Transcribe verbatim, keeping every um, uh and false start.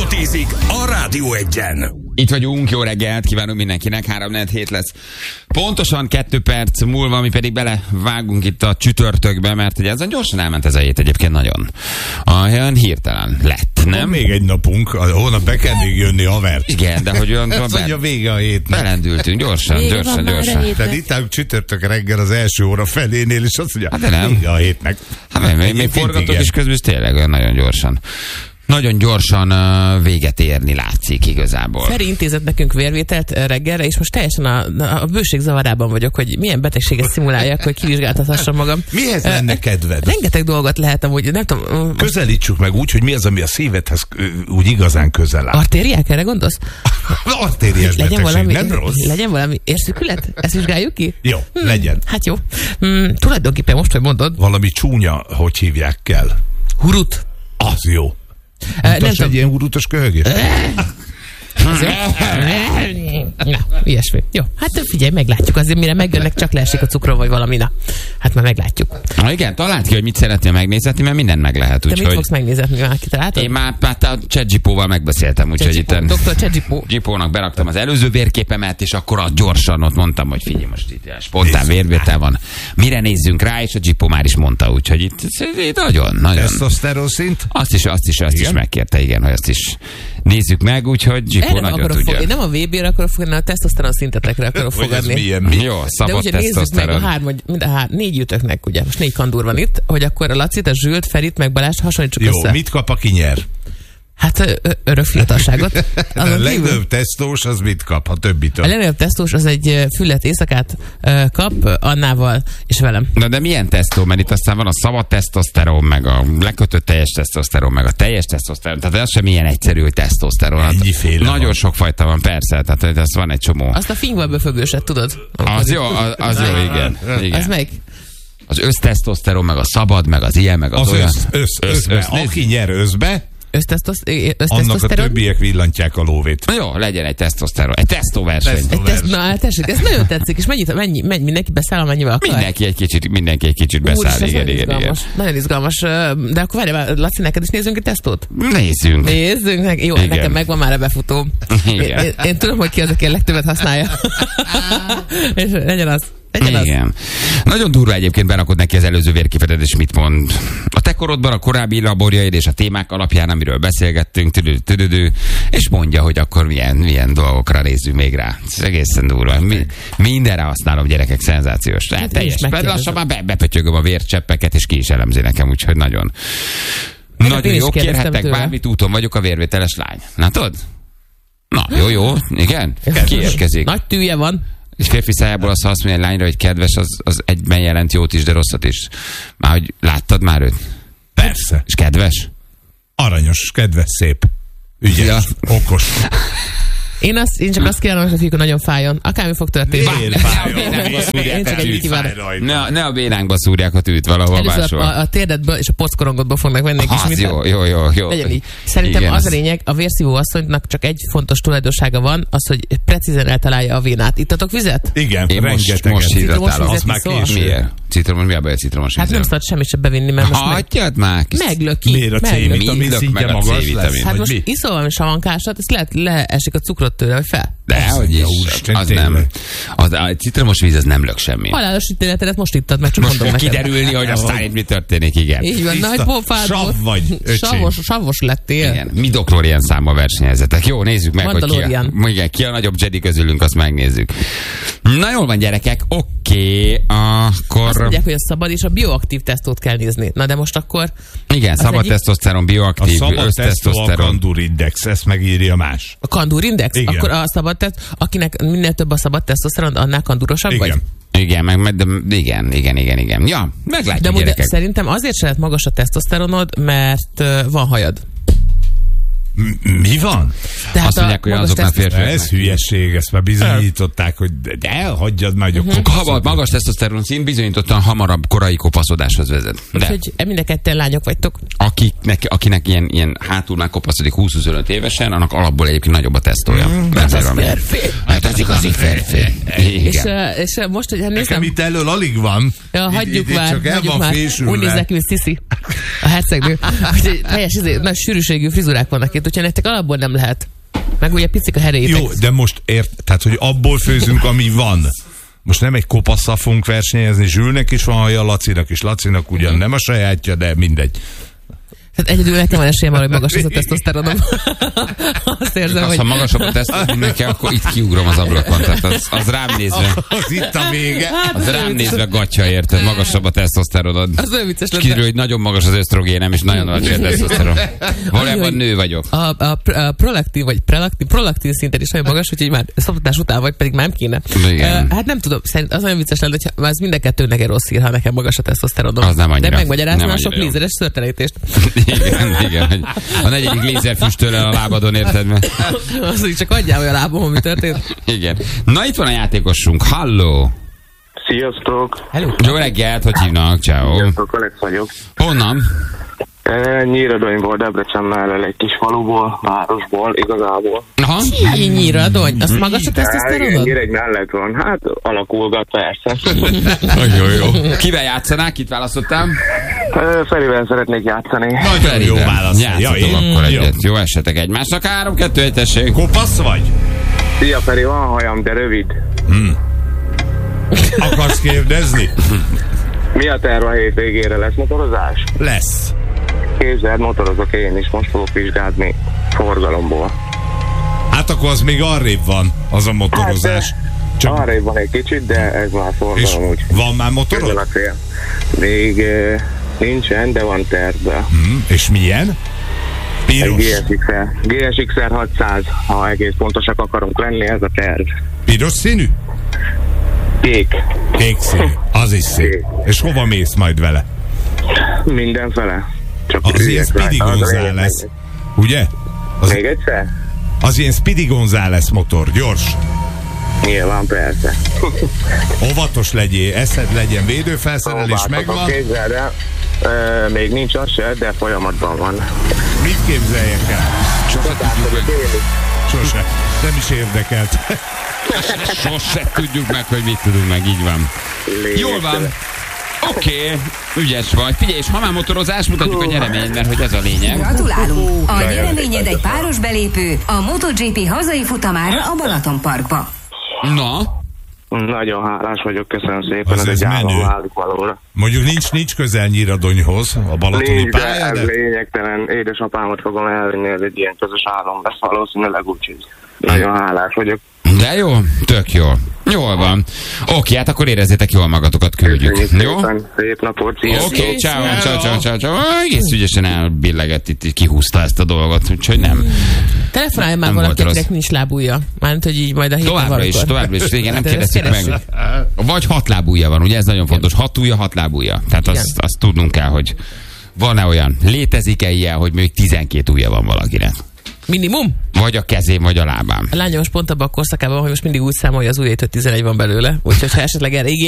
Exotízik a Rádió Egyen. Itt vagyunk, jó reggelt, kívánunk mindenkinek, három negyven hét lesz. Pontosan kettő perc múlva, mi pedig belevágunk itt a csütörtökbe, mert ugye ezen gyorsan elment ez a hét egyébként nagyon. Olyan hirtelen lett, nem? Van még egy napunk, a hónap be kell még jönni, haver. Igen, de hogy olyan... Ez be, a vége a hétnek. Belendültünk, gyorsan, Vége gyorsan, gyorsan. Tehát itt állunk csütörtök reggel az első óra felénél, és azt mondja, hát de nem. Vége a hétnek. Hát még, még forgatok is közben, tényleg olyan nagyon gyorsan. Nagyon gyorsan uh, véget érni látszik igazából. Feri intézett nekünk vérvételt reggelre, és most teljesen a, a bőség zavarában vagyok, hogy milyen betegséget szimuláljak, hogy kivizsgáltathassam magam. Mihez lenne uh, kedved? Rengeteg dolgot lehet amúgy, nem tudom. Uh, Közelítsük meg úgy, hogy mi az, ami a szívedhez uh, úgy igazán közel áll. Artériák, erre gondolsz? Artériás betegség, valami, nem rossz? Legyen valami érszükület? Ezt vizsgáljuk ki? Jó, hmm, legyen. Hát jó. Hmm, tulajdonképpen most, hogy mondod. Valami csúnya, hogy hívják kell? Hurut. Az jó. Uh, nem egy ilyen hurutos köhögés? Na, ilyesmi. Jó, hát figyelj, meglátjuk azért, mire megjönnek, csak leesik a cukron, vagy valami, na. Hát már meglátjuk. Na igen, találd ki, hogy mit szeretnél megnézetni, mert minden meg lehet. Te úgyhogy... mit fogsz megnézetni, már kitaláltad? Én már hát a ChatGPT-val megbeszéltem, úgyhogy itt doktor ChatGPT. Gipónak beraktam az előző vérképemet, és akkor a gyorsan ott mondtam, hogy figyelj, most itt spontán vérvétel van. Mire nézzünk rá, és a Gipó már is mondta, úgyhogy itt, itt nagyon, nagyon. Tesztoszteron szint? Azt is, azt is, azt is megkérte, igen, hogy azt is nézzük meg, úgyhogy Gipó nagyon tudja. Fog, én nem a vé bé-re akarok fogadni, a tesztoszteron szintetekre akarok fogadni. Milyen, mi? Jó, szabad de ugye nézzük meg a tesztoszteron. három, vagy mind a hár, négy jutöknek, ugye, most négy kandúr van itt, hogy akkor a Lacit, a Zsült, Ferit, meg Balást hasonlítsuk Jó, össze. mit kap, aki nyer? Hát ö- örök fiatalságot. A legnagyobb tesztós az mit kap, a többitől? A legnagyobb tesztós az egy füllet éjszakát ö, kap Annával és velem. Na de milyen tesztó? Mert itt aztán van a szabad tesztoszteron, meg a lekötött teljes tesztoszteron, meg a teljes tesztoszteron. Tehát ez sem ilyen egyszerű, hogy tesztoszteron. Ennyiféle Nagyon van. sok fajta van, persze. Tehát ez van egy csomó. Azt a fingval befögőset, tudod? Az jó, az, az jó, igen. igen. Az meg? Az össztesztoszteron, meg a szabad, meg az ilyen, meg az, Az olyan. össz, össz, Össz- összbe. össz- Aki nyer összbe, annak a Össztesztoszteron? többiek villantják a lóvét. Na jó, legyen egy tesztoszteron, egy tesztóverseny. Tesztó. Egy teszt, na, hát tessék, ez nagyon tetszik, és mennyit, mennyi, mennyi, mindenki beszáll, amennyivel akar. Mindenki egy kicsit, mindenki egy kicsit beszáll. Úr, ez Igen, nagyon igen, igen. izgalmas. Nagyon izgalmas. De akkor várj, már, Laci, neked is nézzünk egy tesztót? Nézzünk. Nézzünk. Ne, jó, Igen. nekem megvan már a befutó. Én, Igen. én, én tudom, hogy ki az, aki a legtöbbet használja. És legyen az. Legyen az. Igen. Nagyon durva egyébként berakod neki az előző vérképedet, és mit mond. A te korodban a korábbi laborjaid és a témák alapján, amiről beszélgettünk, tüdő, tüdődő, és mondja, hogy akkor milyen, milyen dolgokra nézzünk még rá. Ez egészen durva. Mi, mindenre használom, gyerekek, szenzációs. Tehát teljes. Lassan már be, bepötyögöm a vércseppeket, és ki is elemzi nekem, úgyhogy nagyon. Én Nagyon is jó, kérdeztem kérhettek tőle. bármit, úton vagyok, a vérvételes lány. Látod? Na, jó, jó, igen. Ki érkezik? Nagy tűje van. Egy férfi szájából az, ha azt mondja egy lányra, hogy kedves, az, az egyben jelent jót is, de rosszat is. Már hogy láttad már őt? Persze. És kedves? Aranyos, kedves, szép, ügyes, Ja. okos. Én, azt, én csak azt kívánom, hogy a fiúk nagyon fájjon. Akármi fog történni. Miért fájjon? Én csak együtt kívánom. Ne, ne a bénánkba szúrják a tűt valahol Először máshol. a, a térdedből és a pockorongodból fognak venni egy kis Az mintát. jó, jó, jó, jó. Legyen így. Szerintem Igen, az a lényeg, a vérszívó asszonynak csak egy fontos tulajdonsága van, az, hogy precízen eltalálja a vénát. Ittatok vizet? Igen, Én most, rengeteget. most Citromos hidratálom. vizet Az már iszol? késő. Miért? Citromos, mi a baj a citromos Hát nem vízzel? szabad semmit se bevinni, mert most meg, Hagyjad már! kis- meglöki. Miért a meglöki. C-vitamin Mindök szintje meg a magas C-vitamin. lesz? Hát Vagy most mi? iszol valami savankásat, ezt lehet leesik a cukrot tőle, vagy fel. De, hogy is. Úristen, Az tényleg. nem. Az, a citromos víz, az nem lök semmi. Halálos ítéletedet most ittad meg, csak Most mondom fog neked. kiderülni, hogy aztán itt mi történik, igen. Így van, Tiszta nagy pofád sav volt. vagy, öcsém. Savos, savos lettél. Igen, midichlorian számmal versenyezetek. Jó, nézzük meg, hogy ki Mandalorian. a, igen, ki a nagyobb Jedi közülünk, azt megnézzük. Na jól van, gyerekek, oké, akkor... Azt mondják, hogy a szabad és a bioaktív tesztót kell nézni. Na de most akkor... Igen, szabad egyik- tesztoszteron, A bioaktív, szabad tesztó a össztesztoszteron. Kandur Index, ezt megírja más. A kandúr index? Igen. Akkor a szabad teszt, akinek minél több a szabad tesztoszteron, annál kandúrosabb vagy? Igen. Igen, meg, meg de, igen, igen, igen, igen. Ja, meglátjuk, De amúgy gyerekek. szerintem azért se lehet magas a tesztoszteronod, mert uh, van hajad. M- Mi van? Tehát Azt a mondják, hogy magas azoknál tesztoszteron- férfiak. Ez hülyeség, ezt már bizonyították, hogy de, de hagyjad már, hogy Mhm. a kopaszod. Ha magas tesztoszteron szint bizonyítottan hamarabb korai kopaszodáshoz vezet. De Úgyhogy mind a ketten lányok vagytok. akiknek, akinek ilyen, ilyen hátul már kopaszodik húsz-huszonöt évesen, annak alapból egyébként nagyobb a tesztója. Mm, az férfi. Hát az igazi férfi. És, Igen. uh, és uh, most, hogy hát Nekem nézem... itt elől alig van. Ja, Itt- hagyjuk itt már, csak el hagyjuk van már. fésülve. Úgy néznek ki, mint Sisi, a hercegnő. Úgyhogy teljes izé, nagy sűrűségű frizurák vannak itt. egyébként, hogyha nektek alapból nem lehet. Meg ugye picik a herétek. Jó, de most ért, tehát, hogy abból főzünk, ami van. Most nem egy kopasszal fogunk versenyezni, Zsülnek is van haja, Lacinak is. Lacinak ugyan nem a sajátja, de mindegy. Tehát egyedül nekem van esélyem arra, hogy magas az a tesztoszteronom. Azt érzem, az, hogy... ha magasabb a tesztoszteron neki, akkor itt kiugrom az ablakon. Tehát az, az rám nézve. Az itt a vége. Az rám nézve gatya, érted? Magasabb a tesztoszteronod. Az olyan vicces lett. Kiderül, hogy nagyon magas az ösztrogénem, és nagyon alacsony a tesztoszteron. Valójában nő vagyok. A, a, a prolaktív, vagy prelaktív, prolaktív szinten is nagyon magas, úgyhogy már szoptatás után vagy, pedig már nem kéne. Igen. Uh, hát nem tudom, szerint az olyan vicces lenne, hogy az mind a kettőnek egy rossz hír, ha nekem magas a tesztoszteronom. Az nem annyira. De megmagyaráznál a sok jó. lézeres szőrtelenítést. Igen, igen. A negyedik lézerfüstöl el a lábadon, érted meg? Az így csak adjál olyan lábom, ami történt. Igen. Na itt van a játékosunk. Halló! Sziasztok! Hello. Jó reggelt, hogy hívnak? Ciao. Sziasztok, Alex vagyok. Honnan? E, Nyíradonyból, Debrecen mellett egy kis faluból, városból, igazából. Aha. Nyíradony. Az magas a Igen, tesztoszteronod? Nyíregy mellett van. Hát alakulgat persze. Jó, jó. Kivel játszanál? Kit választottál? E, Ferivel szeretnék játszani. Nagyon jó válasz. Játszatok Ja, én- akkor jó. egyet. Jó esetek egymásnak. Három, kettő, egy, tessék. Kopasz vagy? Szia Feri, van hajam, de rövid. Akarsz kérdezni? Mi a terv a hétvégére? Lesz motorozás? Lesz. Képzeld, motorozok én is, most fogok vizsgálni forgalomból. Hát akkor az még arrébb van, az a motorozás. Hát, Csak, arrébb van egy kicsit, de ez már és forgalom úgy. van már Közel motorod? a cél. Még e, nincsen, de van tervben. Hm, és milyen? Egy Piros. gé es iksz-er. gé es iksz-er hatszáz, ha egész pontosak akarunk lenni, ez a terv. Piros színű? Kék. Kék színű. Az is szép. És hova mész majd vele? Mindenfele. Csak Az ilyen üljek Speedy rajta, az a González. lényeg. Ugye? Az, Még egyszer? az ilyen Speedy González motor. Gyors. Nyilván, persze. Óvatos legyél, eszed legyen, védőfelszerelés megvan. Képzeld el, ö, még nincs az se, de folyamatban van. Mit képzeljek el? Sose. Nem is érdekelt. Sose tudjuk meg, hogy mit tudunk meg. Így van. Jól van. Oké, okay. Ügyes vagy. Figyelj, és ha már motorozás, mutatjuk a nyereményt, mert hogy ez a lényeg. Gratulálunk! A nyereményed egy páros belépő a MotoGP hazai futamára a Balatonparkba. Na? Nagyon hálás vagyok, köszönöm szépen, Az ez ez egy álom menő. válik valóra. Mondjuk nincs, nincs közel Nyíradonyhoz, a balatoni Nincs, de pálya, ez de... lényegtelen. Édesapámat fogom elvinni, ez egy ilyen közös álom lesz valószínűleg, úgyhogy nagyon hálás vagyok. De jó, tök jó. Jól van. Oké, hát akkor érezzétek jól magatokat, küldjük. Köszönjük Jó? szépen, szép napot, sziasztok! Oké, okay, ciao, ciao, ciao, ciao, ciao. Egész ügyesen elbillegett itt, kihúzta ezt a dolgot, úgyhogy nem. Telefonálj már Nem valaki, volt rossz. akinek nincs lábúja. Mármint, hogy így majd a héten Továbbra is, valamikor. továbbra is. Igen, nem Hát ezt kérdeztük meg. keressük. Vagy hat lábúja van, ugye ez nagyon fontos. Hat ujja, hat lábúja. Tehát azt, Igen. azt tudnunk kell, hogy van-e olyan, létezik-e ilyen, hogy még tizenkét ujja van valakinek. Minimum? Vagy a kezén, vagy a lábán. A lányom most pont abban a korszakában, hogy most mindig úgy számolja az ujjait, hogy tizenegy van belőle. Úgyhogy ha esetleg erre igény